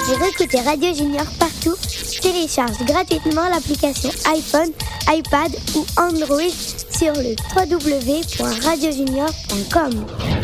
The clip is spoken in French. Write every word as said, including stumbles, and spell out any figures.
Pour écouter Radio Junior partout, télécharge gratuitement l'application iPhone, iPad ou Android sur le w w w point radio junior point com.